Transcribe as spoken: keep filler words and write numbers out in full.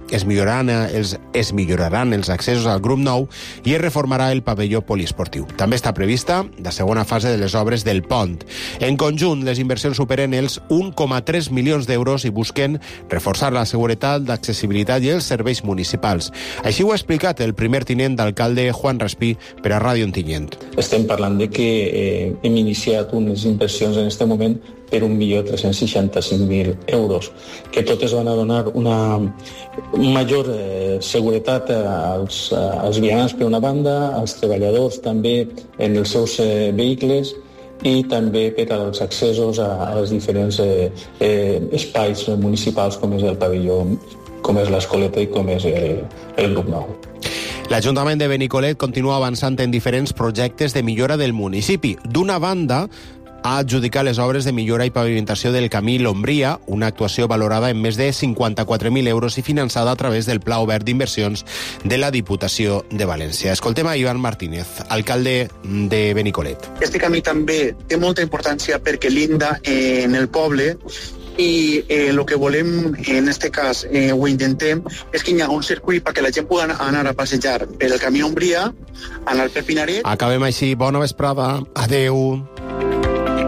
es milloraran els, es milloraran els accessos al grup nou i es reformarà el pavelló poliesportiu. També està prevista la segona fase de les obres del pont. En conjunt, les inversions superen els un coma tres milions d'euros i busquen reforçar la seguretat, l'accessibilitat i els serveis municipals. Així ho ha explicat el primer tinent d'alcalde Juan Raspí per a Ràdio Ontinyent. Estem parlant de que eh, hem iniciat unes inversions en aquest moment per un milió tres-cents seixanta-cinc mil euros, que totes van a donar una major eh, seguretat als, als vianants per una banda, als treballadors també en els seus eh, vehicles i també per als accessos a, a els diferents eh, eh, espais municipals com és el pavelló, com és l'Escoleta i com és el, el grup nou. L'Ajuntament de Benicolet continua avançant en diferents projectes de millora del municipi. D'una banda, ha adjudicat les obres de millora i pavimentació del camí Lombria, una actuació valorada en més de cinquanta-quatre mil euros i finançada a través del Pla Obert d'Inversions de la Diputació de València. Escoltem a Ivan Martínez, alcalde de Benicolet. Este camí també té molta importància perquè linda en el poble i el eh, que volem, en este cas, eh, ho intentem, és que hi ha un circuit perquè la gent pugui anar a passejar per el camí Lombria, anar per Pinaret. Acabem així. Bona vesprada. Adeu.